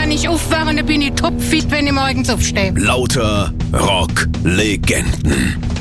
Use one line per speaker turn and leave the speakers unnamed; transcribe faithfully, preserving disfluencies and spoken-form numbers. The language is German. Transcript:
kann ich aufwachen, dann bin ich topfit, wenn ich morgens aufstehe.
Lauter Rock-Legenden.